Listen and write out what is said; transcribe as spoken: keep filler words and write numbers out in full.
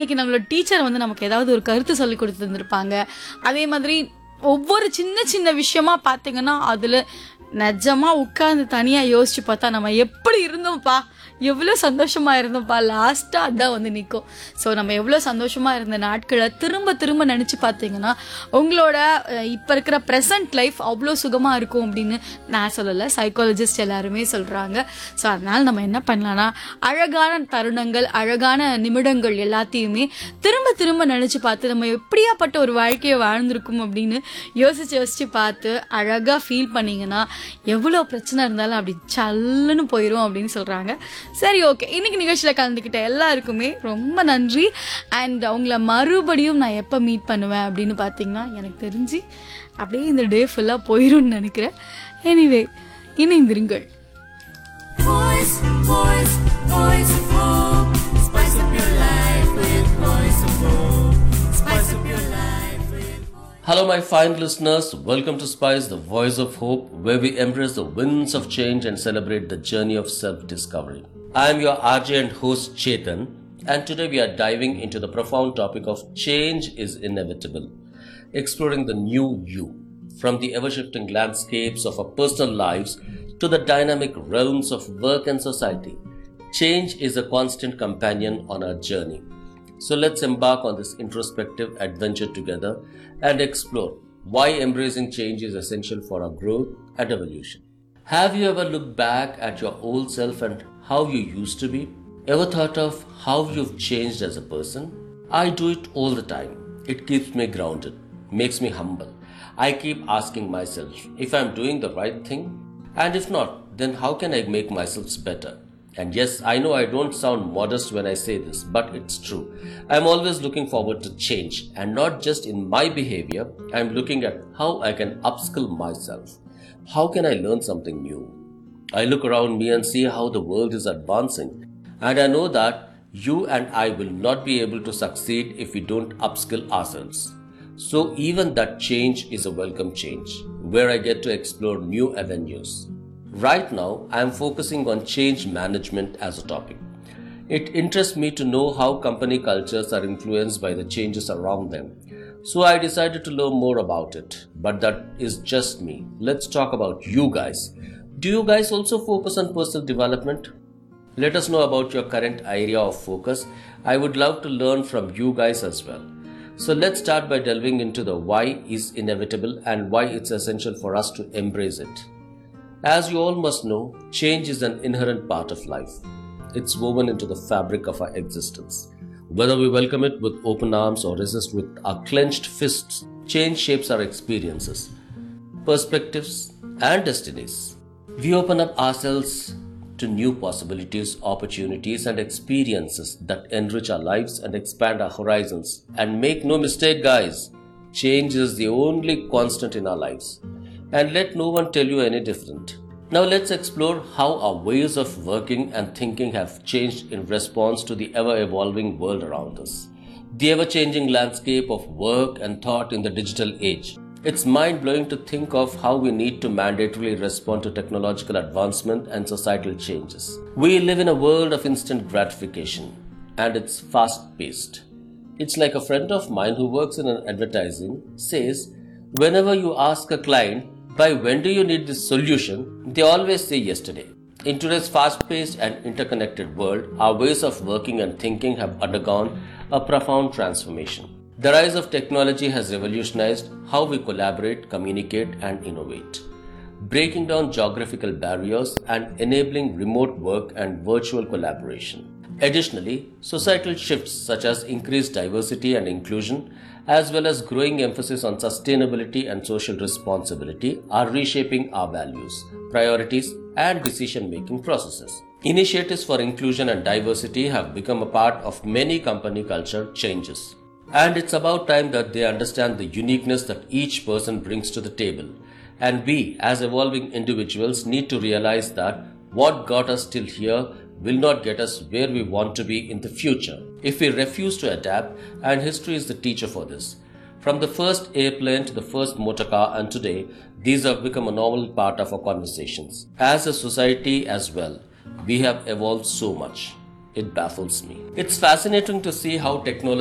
அன்னைக்கு நம்மளோட டீச்சர் வந்து நமக்கு ஏதாவது ஒரு கருத்து சொல்லி கொடுத்துருந்துருப்பாங்க. அதே மாதிரி ஒவ்வொரு சின்ன சின்ன விஷயமா பார்த்தீங்கன்னா அதில் நிஜமா உட்காந்து தனியாக யோசிச்சு பார்த்தா நம்ம எப்படி இருந்தோம்ப்பா, எவ்வளோ சந்தோஷமாக இருந்தோம்ப்பா, லாஸ்ட்டாக அதான் வந்து நிற்கும். ஸோ நம்ம எவ்வளோ சந்தோஷமாக இருந்த நாட்களை திரும்ப திரும்ப நினச்சி பார்த்தீங்கன்னா உங்களோட இப்போ இருக்கிற ப்ரெசன்ட் லைஃப் அவ்வளோ சுகமாக இருக்கும் அப்படின்னு நான் சொல்லலை, சைக்காலஜிஸ்ட் எல்லாருமே சொல்கிறாங்க. ஸோ அதனால் நம்ம என்ன பண்ணலான்னா அழகான தருணங்கள், அழகான நிமிடங்கள் எல்லாத்தையுமே திரும்ப திரும்ப நினச்சி பார்த்து நம்ம எப்படியாப்பட்ட ஒரு வாழ்க்கையை வாழ்ந்திருக்கும் அப்படின்னு யோசிச்சு யோசிச்சு பார்த்து அழகாக ஃபீல் பண்ணிங்கன்னா எவ்வளோ பிரச்சனை இருந்தாலும் அப்படி சல்லுன்னு போயிடும் அப்படின்னு சொல்கிறாங்க. சரி, ஓகே, இன்னைக்கு நிகழ்ச்சியில் கலந்துக்கிட்ட எல்லாருக்குமே ரொம்ப நன்றி. அண்ட் அவங்கள மறுபடியும் நான் எப்போ மீட் பண்ணுவேன் அப்படின்னு பார்த்தீங்கன்னா எனக்கு தெரிஞ்சு அப்படியே இந்த டே ஃபுல்லாக போயிடும்னு நினைக்கிறேன். எனிவே, இணைந்திருங்கள். Voice, voice, voice of hope. Spice up your life with voice of hope. Spice up your life with voice. Hello my fine listeners, welcome to Spice, the voice of hope, where we embrace the winds of change and celebrate the journey of self-discovery. I am your R J and host Chetan, and today we are diving into the profound topic of change is inevitable, exploring the new you, from the ever-shifting landscapes of our personal lives to the dynamic realms of work and society. Change is a constant companion on our journey. So let's embark on this introspective adventure together and explore why embracing change is essential for our growth and evolution. Have you ever looked back at your old self and how you used to be? Ever thought of how you've changed as a person? I do it all the time. It keeps me grounded, makes me humble. I keep asking myself if I'm doing the right thing, and if not, then how can I make myself better? And yes, I know I don't sound modest when I say this, but it's true. I'm always looking forward to change, and not just in my behavior. I'm looking at how I can upskill myself. How can I learn something new? I look around me and see how the world is advancing, and I know that you and I will not be able to succeed if we don't upskill ourselves. So even that change is a welcome change, where I get to explore new avenues. Right now, I am focusing on change management as a topic. It interests me to know how company cultures are influenced by the changes around them. So I decided to learn more about it. But that is just me. Let's talk about you guys. Do you guys also focus on personal development? Let us know about your current area of focus. I would love to learn from you guys as well. So let's start by delving into the why is inevitable and why it's essential for us to embrace it. As you all must know, change is an inherent part of life. It's woven into the fabric of our existence. Whether we welcome it with open arms or resist with our clenched fists, change shapes our experiences, perspectives, and destinies. We open up ourselves to new possibilities, opportunities, and experiences that enrich our lives and expand our horizons. And make no mistake, guys, change is the only constant in our lives. And let no one tell you any different. Now let's explore how our ways of working and thinking have changed in response to the ever-evolving world around us. The ever-changing landscape of work and thought in the digital age. It's mind-blowing to think of how we need to mandatorily respond to technological advancement and societal changes. We live in a world of instant gratification, and it's fast-paced. It's like a friend of mine who works in an advertising says, whenever you ask a client, by when do you need this solution? They always say yesterday. In today's fast-paced and interconnected world, our ways of working and thinking have undergone a profound transformation. The rise of technology has revolutionized how we collaborate, communicate, and innovate, breaking down geographical barriers and enabling remote work and virtual collaboration. Additionally, societal shifts such as increased diversity and inclusion, as well as growing emphasis on sustainability and social responsibility, are reshaping our values, priorities, and decision-making processes. Initiatives for inclusion and diversity have become a part of many company culture changes. And it's about time that they understand the uniqueness that each person brings to the table. And we, as evolving individuals, need to realize that what got us till here will not get us where we want to be in the future if we refuse to adapt, and history is the teacher for this. From the first airplane to the first motor car, and today, these have become a normal part of our conversations. As a society as well, we have evolved so much. It baffles me. It's fascinating to see how technology